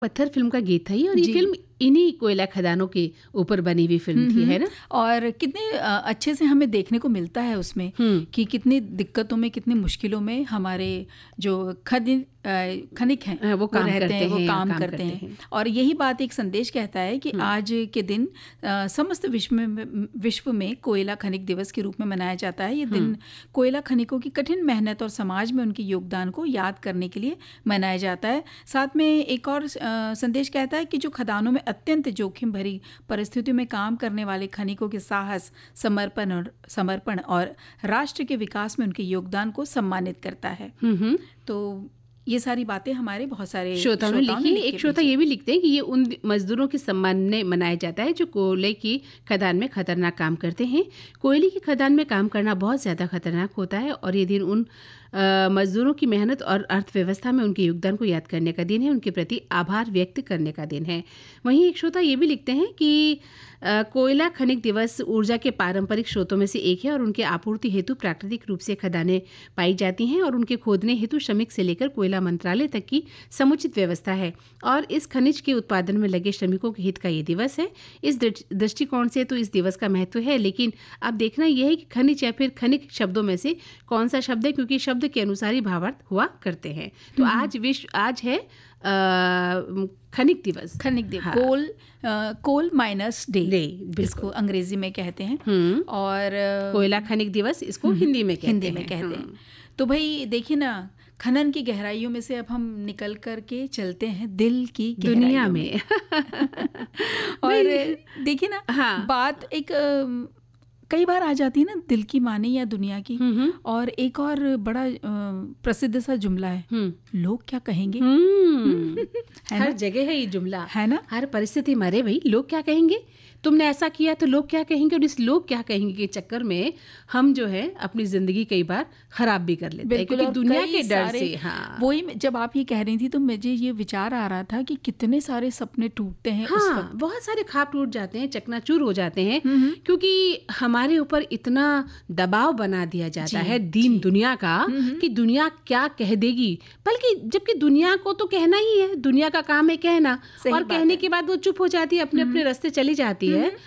पत्थर फिल्म का गीत था ये, और ये फिल्म इन्हीं कोयला खदानों के ऊपर बनी हुई फिल्म थी, है ना। और कितने अच्छे से हमें देखने को मिलता है उसमें कि कितनी दिक्कतों में, कितनी मुश्किलों में हमारे जो खनिक हैं वो काम करते हैं। और यही बात एक संदेश कहता है कि आज के दिन समस्त विश्व में कोयला खनिक दिवस के रूप में मनाया जाता है। ये दिन कोयला खनिकों की कठिन मेहनत और समाज में उनके योगदान को याद करने के लिए मनाया जाता है। साथ में एक और संदेश कहता है कि जो खदानों में अत्यंत जोखिम भरी परिस्थितियों में काम करने वाले खनिकों के साहस, समर्पण और राष्ट्र के विकास में उनके योगदान को सम्मानित करता है। तो ये सारी बातें हमारे बहुत सारे श्रोताओं ने लिखी। एक श्रोता ये भी लिखते हैं कि ये उन मजदूरों के सम्मान में मनाया जाता है जो कोयले की खदान में खतरनाक काम करते हैं। कोयले की खदान में काम करना बहुत ज़्यादा खतरनाक होता है, और ये दिन उन मजदूरों की मेहनत और अर्थव्यवस्था में उनके योगदान को याद करने का दिन है, उनके प्रति आभार व्यक्त करने का दिन है। वहीं एक श्रोता ये भी लिखते हैं कि कोयला खनिक दिवस ऊर्जा के पारंपरिक स्रोतों में से एक है, और उनके आपूर्ति हेतु प्राकृतिक रूप से खदानें पाई जाती हैं, और उनके खोदने हेतु श्रमिक से लेकर कोयला मंत्रालय तक की समुचित व्यवस्था है, और इस खनिज के उत्पादन में लगे श्रमिकों के हित का ये दिवस है। इस दृष्टिकोण से तो इस दिवस का महत्व है, लेकिन अब देखना यह है कि खनिज या फिर खनिक शब्दों में से कौन सा शब्द है, क्योंकि शब्द के अनुसार ही भावार्थ हुआ करते हैं। तो आज है खनिक दिवस। हाँ। कोल माइनस डे इसको अंग्रेजी में कहते हैं, और कोयला खनिक दिवस इसको हिंदी में कहते हैं। तो भाई देखिए ना, खनन की गहराइयों में से अब हम निकल कर के चलते हैं दिल की दुनिया में। और देखिए ना, बात एक कई बार आ जाती है ना दिल की माने या दुनिया की। और एक और बड़ा प्रसिद्ध सा जुमला है, लोग क्या कहेंगे। हर जगह है ये जुमला, है ना। हर परिस्थिति मारे भाई लोग क्या कहेंगे, तुमने ऐसा किया तो लोग क्या कहेंगे। और इस लोग क्या कहेंगे के चक्कर में हम जो है अपनी जिंदगी कई बार खराब भी कर लेते हैं, क्योंकि दुनिया के डर से। वही जब आप ये कह रही थी तो मुझे ये विचार आ रहा था कि कितने सारे सपने टूटते हैं उस वक्त। बहुत सारे ख्वाब टूट जाते हैं, चकनाचूर हो जाते हैं, क्योंकि हमारे ऊपर इतना दबाव बना दिया जाता है दीन दुनिया का कि दुनिया क्या कह देगी, बल्कि जबकि दुनिया को तो कहना ही है, दुनिया का काम है कहना, और कहने के बाद वो चुप हो जाती है, अपने अपने रास्ते चली जाती है।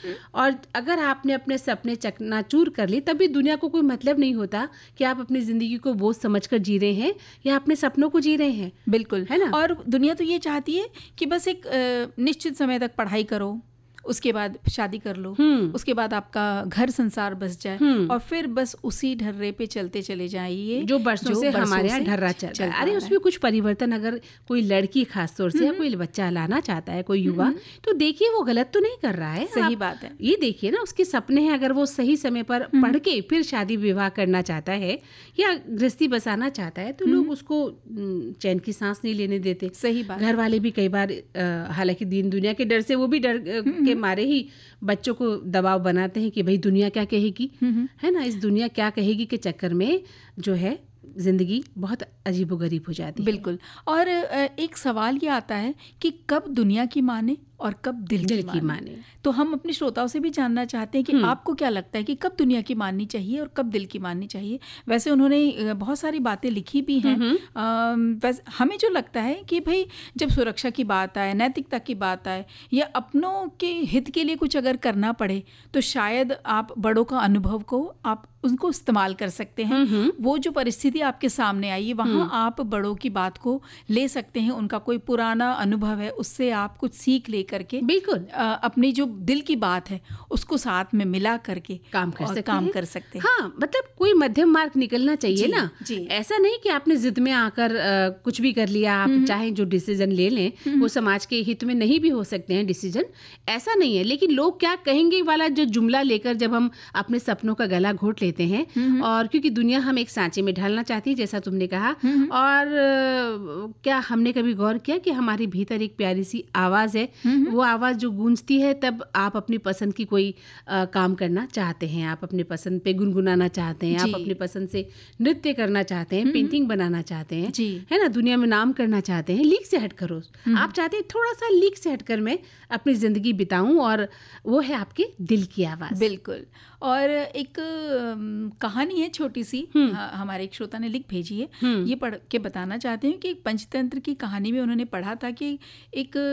और अगर आपने अपने सपने चकनाचूर कर ली, तब भी दुनिया को कोई मतलब नहीं होता कि आप अपनी जिंदगी को बोझ समझकर जी रहे हैं या अपने सपनों को जी रहे हैं। बिल्कुल, है ना। और दुनिया तो ये चाहती है कि बस एक निश्चित समय तक पढ़ाई करो, उसके बाद शादी कर लो, उसके बाद आपका घर संसार बस जाए, और फिर बस उसी ढर्रे पे चलते चले जाइए जो बरसों से हमारे यहाँ ढर्रा चल रहा है। अरे उसमें कुछ परिवर्तन, अगर कोई लड़की खासतौर से या कोई बच्चा लाना चाहता है, कोई युवा, तो देखिए वो गलत तो नहीं कर रहा है। सही बात है। ये देखिए ना, उसके सपने हैं, अगर वो सही समय पर पढ़ के फिर शादी विवाह करना चाहता है या गृहस्थी बसाना चाहता है, तो लोग उसको चैन की सांस नहीं लेने देते। सही बात। घर वाले भी कई बार, हालांकि दीन दुनिया के डर से, वो भी डर के मारे ही बच्चों को दबाव बनाते हैं कि भाई दुनिया क्या कहेगी, है ना। इस दुनिया क्या कहेगी के चक्कर में जो है जिंदगी बहुत अजीबोगरीब हो जाती है। बिल्कुल। और एक सवाल ये आता है कि कब दुनिया की माने और कब दिल की माने। तो हम अपने श्रोताओं से भी जानना चाहते हैं कि आपको क्या लगता है कि कब दुनिया की माननी चाहिए और कब दिल की माननी चाहिए। वैसे उन्होंने बहुत सारी बातें लिखी भी हैं। वैसे हमें जो लगता है कि भाई जब सुरक्षा की बात आए, नैतिकता की बात आए, या अपनों के हित के लिए कुछ अगर करना पड़े, तो शायद आप बड़ों का अनुभव को आप उनको इस्तेमाल कर सकते हैं। वो जो परिस्थिति आपके सामने आई है, वहाँ आप बड़ों की बात को ले सकते हैं। उनका कोई पुराना अनुभव है, उससे आप कुछ सीख ले करके बिल्कुल अपनी जो दिल की बात है उसको साथ में मिला करके काम कर सकते हैं। हाँ, मतलब कोई मध्यम मार्ग निकलना चाहिए ना। ऐसा नहीं कि आपने जिद में आकर कुछ भी कर लिया। आप चाहे जो डिसीजन ले लें वो समाज के हित में नहीं भी हो सकते हैं डिसीजन, ऐसा नहीं है। लेकिन लोग क्या कहेंगे वाला जो जुमला लेकर जब हम अपने सपनों का गला घोट लेते हैं, और क्योंकि दुनिया हम एक सांचे में ढालना चाहती है, जैसा तुमने कहा, और क्या हमने कभी गौर किया कि हमारे भीतर एक प्यारी सी आवाज़ है, वो आवाज़ जो गूंजती है तब आप अपनी पसंद की कोई काम करना चाहते हैं, आप अपने पसंद पे गुनगुनाना चाहते हैं, आप अपनी पसंद से नृत्य करना चाहते हैं, पेंटिंग बनाना चाहते हैं, है ना, दुनिया में नाम करना चाहते हैं। लीक से हट करो, आप चाहते हैं थोड़ा सा लीक से हटकर मैं अपनी ज़िंदगी बिताऊं, और वो है आपके दिल की आवाज़। बिल्कुल। और एक कहानी है छोटी सी, हमारे एक श्रोता ने लिख भेजी है। ये पढ़ के बताना चाहते हैं कि पंचतंत्र की कहानी में उन्होंने पढ़ा था कि एक